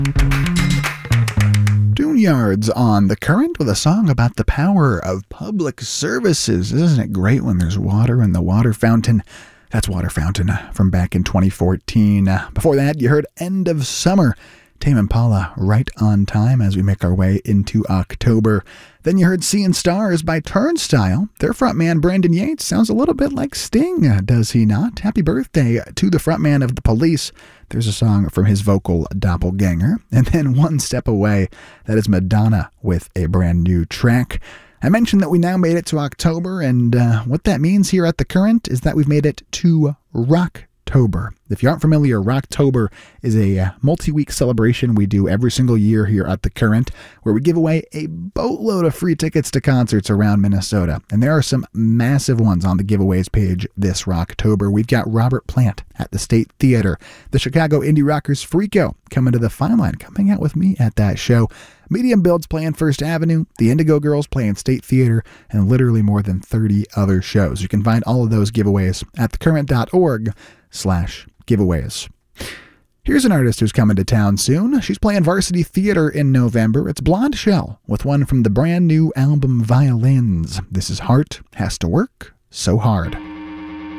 Yards on The Current with a song about the power of public services. Isn't it great when there's water in the water fountain? That's Water Fountain from back in 2014. Before that, you heard End of Summer, Tame Impala, Right on Time as we make our way into October. Then you heard Seeing Stars by Turnstile. Their frontman, Brandon Yates, sounds a little bit like Sting, does he not? Happy birthday to the frontman of The Police. There's a song from his vocal doppelganger. And then one step away, that is Madonna with a brand new track. I mentioned that we now made it to October, and what that means here at The Current is that we've made it to Rocktober. If you aren't familiar, Rocktober is a multi-week celebration we do every single year here at The Current, where we give away a boatload of free tickets to concerts around Minnesota. And there are some massive ones on the giveaways page this Rocktober. We've got Robert Plant at the State Theater, the Chicago indie rockers Freako coming to the Fine Line, coming out with me at that show. Medium Builds playing First Avenue, the Indigo Girls playing State Theater, and literally more than 30 other shows. You can find all of those giveaways at thecurrent.org/giveaways. Here's an artist who's coming to town soon. She's playing Varsity Theater in November. It's Blonde Shell with one from the brand new album Violins. This is Heart Has to Work So Hard.